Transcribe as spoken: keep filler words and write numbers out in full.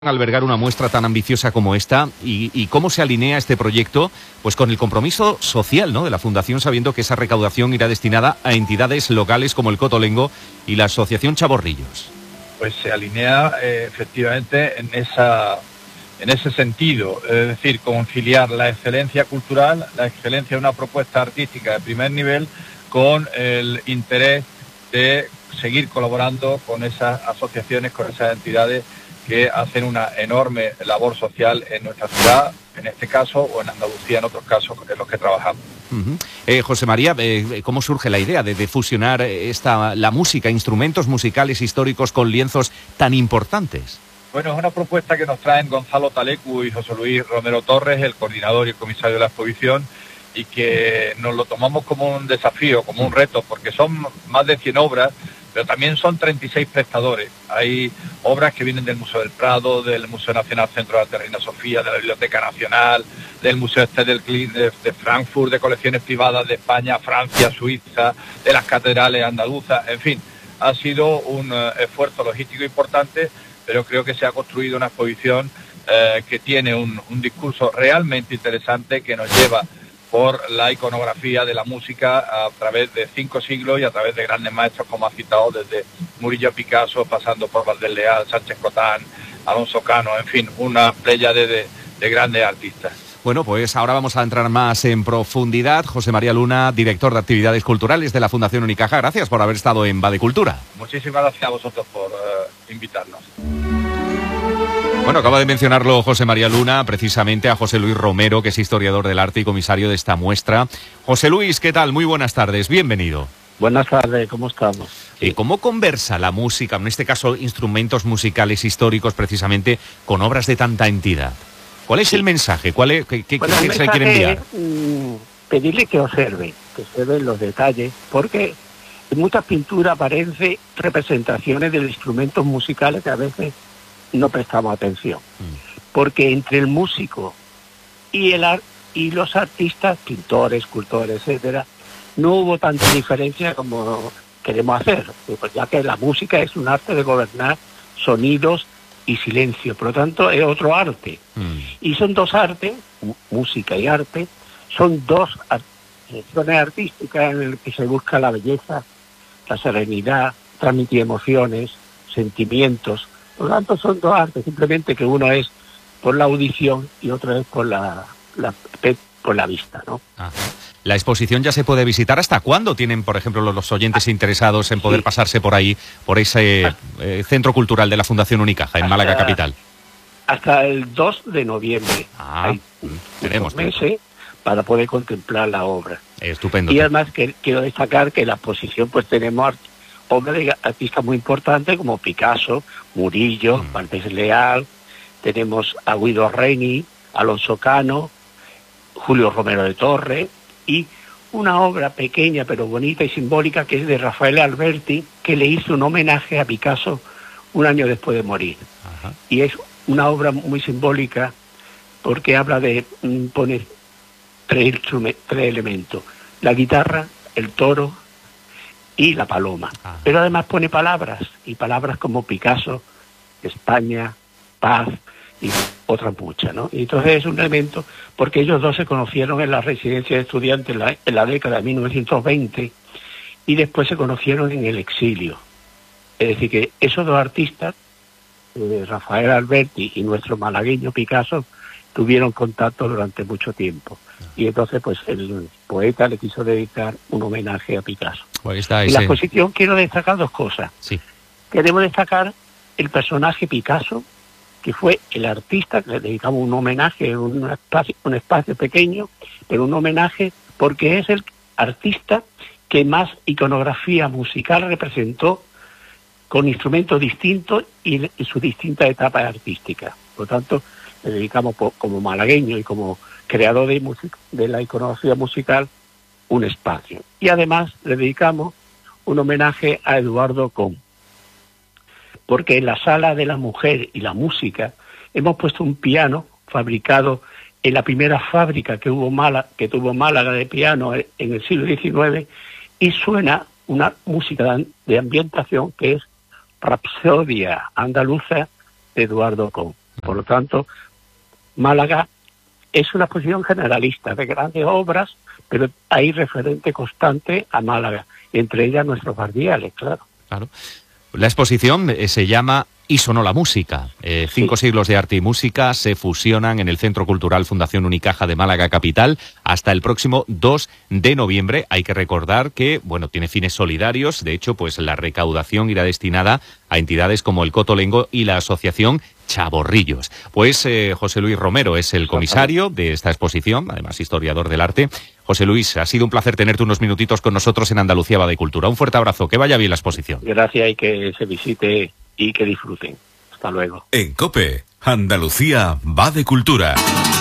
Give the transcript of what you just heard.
albergar una muestra tan ambiciosa como esta y, y cómo se alinea este proyecto pues con el compromiso social, ¿no?, de la Fundación, sabiendo que esa recaudación irá destinada a entidades locales como el Cotolengo y la Asociación Chavorrillos. Pues se alinea eh, efectivamente en esa en ese sentido, es decir, conciliar la excelencia cultural, la excelencia de una propuesta artística de primer nivel con el interés de seguir colaborando con esas asociaciones, con esas entidades que hacen una enorme labor social en nuestra ciudad, en este caso, o en Andalucía, en otros casos en los que trabajamos. Uh-huh. eh, José María, eh, ¿cómo surge la idea de, de fusionar esta, la música, instrumentos musicales históricos con lienzos tan importantes? Bueno, es una propuesta que nos traen Gonzalo Talecu y José Luis Romero Torres, el coordinador y el comisario de la exposición, y que nos lo tomamos como un desafío, como un reto, porque son más de cien obras, pero también son treinta y seis prestadores. Hay obras que vienen del Museo del Prado, del Museo Nacional Centro de Arte Reina Sofía, de la Biblioteca Nacional, del Museo Stedel de, de Frankfurt, de colecciones privadas de España, Francia, Suiza, de las catedrales andaluzas, en fin. Ha sido un uh, esfuerzo logístico importante, pero creo que se ha construido una exposición eh, que tiene un, un discurso realmente interesante que nos lleva por la iconografía de la música a través de cinco siglos y a través de grandes maestros, como ha citado, desde Murillo Picasso, pasando por Valdés Leal, Sánchez Cotán, Alonso Cano, en fin, una pléyade de, de grandes artistas. Bueno, pues ahora vamos a entrar más en profundidad. José María Luna, director de Actividades Culturales de la Fundación Unicaja, gracias por haber estado en Va de Cultura. Muchísimas gracias a vosotros por uh, invitarnos. Bueno, acaba de mencionarlo José María Luna, precisamente a José Luis Romero, que es historiador del arte y comisario de esta muestra. José Luis, ¿qué tal? Muy buenas tardes, bienvenido. Buenas tardes, ¿cómo estamos? Sí. ¿Cómo conversa la música, en este caso instrumentos musicales históricos, precisamente con obras de tanta entidad? ¿Cuál es sí. el mensaje? ¿Cuál es, ¿Qué, qué, bueno, qué se quiere enviar? Es, mmm, pedirle que observe, que observen los detalles, porque en muchas pinturas aparecen representaciones de instrumentos musicales que a veces no prestamos atención, porque entre el músico y el art y los artistas, pintores, escultores, etcétera, no hubo tanta diferencia como queremos hacer, pues ya que la música es un arte de gobernar sonidos y silencio, por lo tanto es otro arte. Mm. Y son dos artes, música y arte, son dos acciones artísticas en las que se busca la belleza, la serenidad, transmitir emociones, sentimientos. Por lo tanto, son dos artes, simplemente que uno es por la audición y otro es por la, la, por la vista, ¿no? Ajá. La exposición ya se puede visitar. ¿Hasta cuándo tienen, por ejemplo, los, los oyentes ah, interesados en poder sí. pasarse por ahí, por ese ah, eh, centro cultural de la Fundación Unicaja, en hasta, Málaga capital? Hasta el dos de noviembre. Ah, Hay tenemos meses para poder contemplar la obra. Estupendo. Y además que, quiero destacar que en la exposición pues tenemos obras de artistas muy importantes como Picasso, Murillo, mm. Valdés Leal, tenemos a Guido Reni, Alonso Cano, Julio Romero de Torres y una obra pequeña pero bonita y simbólica que es de Rafael Alberti, que le hizo un homenaje a Picasso un año después de morir. Ajá. Y es una obra muy simbólica porque habla de, pone tres, tres elementos, la guitarra, el toro y la paloma. Ajá. Pero además pone palabras, y palabras como Picasso, España, paz y otras muchas, ¿no? Y entonces es un elemento, porque ellos dos se conocieron en la residencia de estudiantes en la, en la década de mil novecientos veinte y después se conocieron en el exilio. Es decir, que esos dos artistas, eh, Rafael Alberti y nuestro malagueño Picasso, tuvieron contacto durante mucho tiempo. Y entonces, pues, el poeta le quiso dedicar un homenaje a Picasso. Pues está ese... En la exposición quiero destacar dos cosas. Sí. Queremos destacar el personaje Picasso, que fue el artista que le dedicamos un homenaje, un espacio, un espacio pequeño, pero un homenaje porque es el artista que más iconografía musical representó con instrumentos distintos y, y sus distintas etapas artísticas. Por lo tanto, le dedicamos como malagueño y como creador de, music, de la iconografía musical un espacio. Y además le dedicamos un homenaje a Eduardo Con, porque en la Sala de la Mujer y la Música hemos puesto un piano fabricado en la primera fábrica que hubo Málaga, que tuvo Málaga de piano en el siglo diecinueve, y suena una música de ambientación que es Rapsodia Andaluza de Eduardo Con. Por lo tanto, Málaga es una exposición generalista de grandes obras, pero hay referente constante a Málaga, entre ellas nuestros barriales, claro. Claro. La exposición eh, se llama Y sonó la música. Eh, cinco sí. siglos de arte y música se fusionan en el Centro Cultural Fundación Unicaja de Málaga Capital hasta el próximo dos de noviembre. Hay que recordar que, bueno, tiene fines solidarios. De hecho, pues la recaudación irá destinada a entidades como el Cotolengo y la Asociación Chavorrillos. Pues eh, José Luis Romero es el comisario de esta exposición, además historiador del arte. José Luis, ha sido un placer tenerte unos minutitos con nosotros en Andalucía va de Cultura. Un fuerte abrazo, que vaya bien la exposición. Gracias y que se visite y que disfruten. Hasta luego. En COPE, Andalucía va de Cultura.